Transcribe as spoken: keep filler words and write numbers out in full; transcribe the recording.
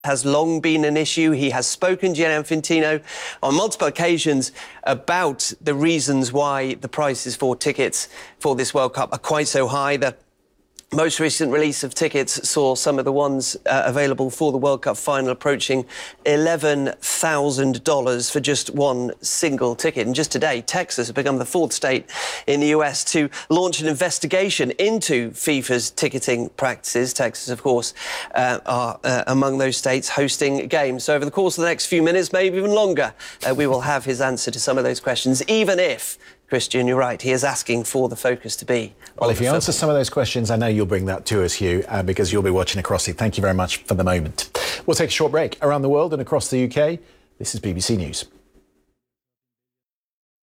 has long been an issue. He has spoken, Gianni Infantino, on multiple occasions about the reasons why the prices for tickets for this World Cup are quite so high. The most recent release of tickets saw some of the ones uh, available for the World Cup final approaching eleven thousand dollars for just one single ticket. And just today, Texas has become the fourth state in the U S to launch an investigation into FIFA's ticketing practices. Texas, of course, uh, are uh, among those states hosting games. So over the course of the next few minutes, maybe even longer, uh, we will have his answer to some of those questions, even if, Christian, you're right, he is asking for the focus to be. Well, if you answer some of those questions, I know you'll bring that to us, Hugh, uh, because you'll be watching across it. Thank you very much for the moment. We'll take a short break. Around the world and across the U K, this is B B C News.